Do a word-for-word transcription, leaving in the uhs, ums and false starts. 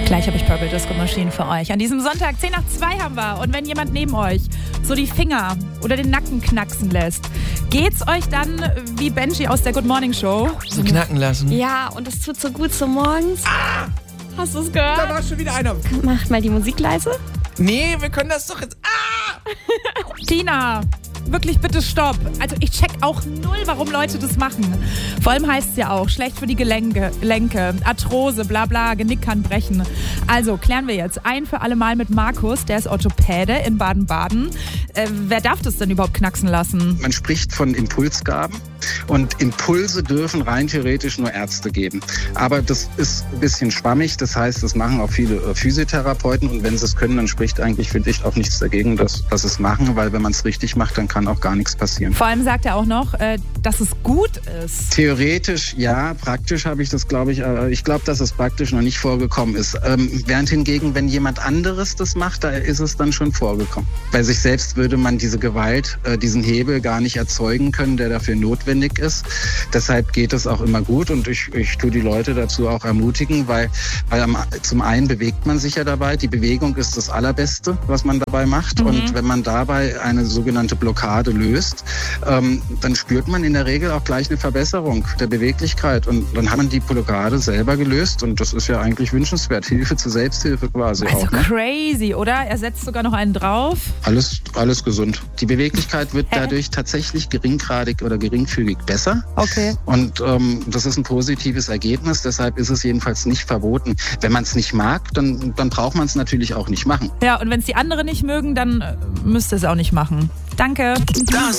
Gleich habe ich Purple Disco Machine für euch. An diesem Sonntag, zehn nach zwei haben wir. Und wenn jemand neben euch so die Finger oder den Nacken knacksen lässt, geht's euch dann wie Benji aus der Good Morning Show? So knacken lassen. Ja, und es tut so gut so morgens. Ah! Hast du es gehört? Da war schon wieder einer. Macht mal die Musik leise. Nee, wir können das doch jetzt... Ah! Tina, wirklich bitte stopp. Also ich check auch null, warum Leute das machen. Vor allem heißt es ja auch, schlecht für die Gelenke, Gelenke, Arthrose, bla bla, Genick kann brechen. Also klären wir jetzt ein für alle Mal mit Markus, der ist Orthopäde in Baden-Baden. Äh, wer darf das denn überhaupt knacksen lassen? Man spricht von Impulsgaben und Impulse dürfen rein theoretisch nur Ärzte geben. Aber das ist ein bisschen schwammig, das heißt, das machen auch viele Physiotherapeuten und wenn sie es können, dann spricht eigentlich, finde ich, auch nichts dagegen, dass, dass sie es machen, weil wenn man es richtig macht, dann kann auch gar nichts passieren. Vor allem sagt er auch noch, äh, dass es gut ist. Theoretisch ja, praktisch habe ich das, glaube ich, äh, ich glaube, dass es praktisch noch nicht vorgekommen ist. Ähm, während hingegen, wenn jemand anderes das macht, da ist es dann schon vorgekommen. Bei sich selbst würde man diese Gewalt, äh, diesen Hebel gar nicht erzeugen können, der dafür notwendig ist. Deshalb geht es auch immer gut und ich, ich tue die Leute dazu auch ermutigen, weil, weil am, zum einen bewegt man sich ja dabei. Die Bewegung ist das Allerbeste, was man dabei macht. Mhm. Und wenn man dabei eine sogenannte Blockade löst, ähm, dann spürt man in der Regel auch gleich eine Verbesserung der Beweglichkeit. Und dann hat man die Blockade selber gelöst und das ist ja eigentlich wünschenswert. Hilfe zur Selbsthilfe quasi also auch. Ne? Crazy, oder? Er setzt sogar noch einen drauf. Alles, alles gesund. Die Beweglichkeit wird dadurch tatsächlich geringgradig oder geringfügig besser. Okay. Und ähm, das ist ein positives Ergebnis. Deshalb ist es jedenfalls nicht verboten. Wenn man es nicht mag, dann, dann braucht man es natürlich auch nicht machen. Ja, und wenn es die anderen nicht mögen, dann äh, müsst ihr es auch nicht machen. Danke. Das